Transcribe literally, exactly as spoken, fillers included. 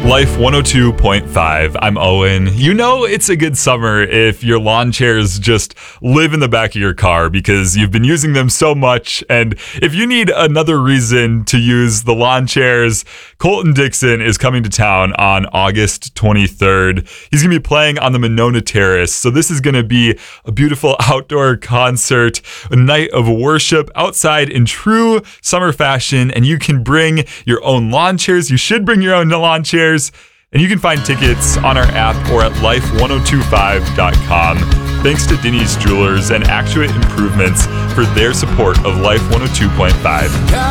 Life one oh two point five. I'm Owen. You know it's a good summer if your lawn chairs just live in the back of your car because you've been using them so much. And if you need another reason to use the lawn chairs, Colton Dixon is coming to town on August twenty-third. He's going to be playing on the Monona Terrace. So this is going to be a beautiful outdoor concert, a night of worship outside in true summer fashion. And you can bring your own lawn chairs. You should bring your own lawn chairs. And you can find tickets on our app or at life ten twenty-five dot com. Thanks to Denny's Jewelers and Actuate Improvements for their support of Life one oh two point five.